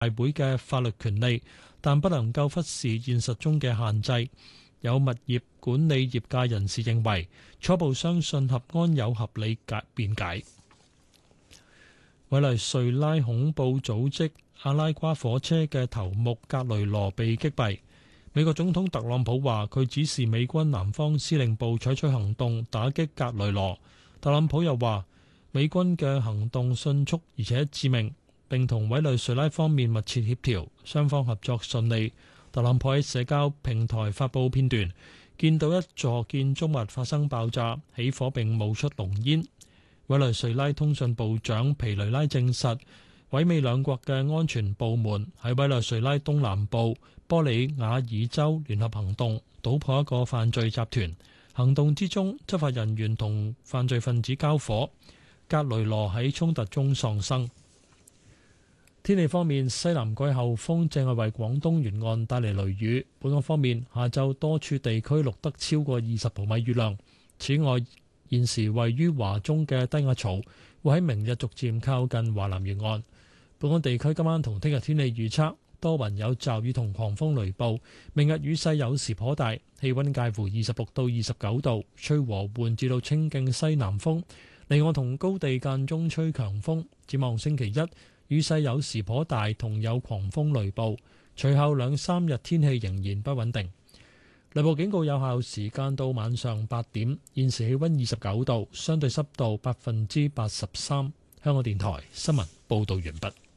大會嘅法律權利，但不能夠忽視現實中嘅限制。有物業管理業界人士認為，初步相信合安有合理辯解。委內瑞拉恐怖組織阿拉瓜火車嘅頭目格雷羅被擊斃。美國總統特朗普話，佢指示美軍南方司令部採取行動打擊格雷羅。特朗普又話，美軍嘅行動迅速而且致命，並同委內瑞拉方面密切協調，雙方合作順利。特朗普喺社交平台發布片段，見到一座建築物發生爆炸，起火並冒出濃煙。委內瑞拉通訊部長皮雷拉證實，委美兩國嘅安全部門喺委內瑞拉東南部波里瓦爾州聯合行動，搗破一個犯罪集團。行動之中，執法人員同犯罪分子交火，格雷羅喺衝突中喪生。天氣方面，西南季候風正係為廣東沿岸帶嚟雷雨。本港方面，下晝多處地區錄得超過20毫米雨量。此外，現時位於華中嘅低壓槽會喺明日逐漸靠近華南沿岸。本港地區今晚同聽日天氣預測，多雲有驟雨同狂風雷暴，明日雨勢有時頗大，氣溫介乎26到29度，吹和緩至到清勁西南風，離岸同高地間中吹強風。展望星期一，雨勢有時頗大，同有狂風雷暴。隨後兩三日天氣仍然不穩定。雷暴警告有效時間到晚上8點。現時氣溫29度，相對濕度83%。香港電台新聞報道完畢。